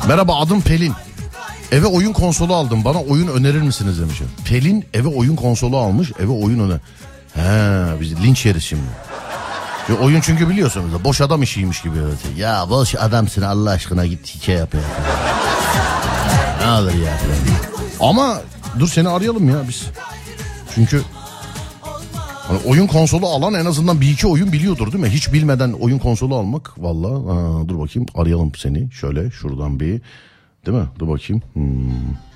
Merhaba, adım Pelin. Eve oyun konsolu aldım. Bana oyun önerir misiniz demiş. Pelin eve oyun konsolu almış. Eve oyun öner. He, biz linç yeriz şimdi. Oyun çünkü biliyorsunuz boş adam işiymiş gibi. Evet. Ya boş adamsın Allah aşkına, git hikaye yap ya. Ne alır ya. Ama dur, seni arayalım ya biz. Çünkü hani oyun konsolu alan en azından bir iki oyun biliyordur değil mi? Hiç bilmeden oyun konsolu almak vallahi. Dur bakayım, arayalım seni. Şöyle şuradan bir, değil mi? Dur bakayım.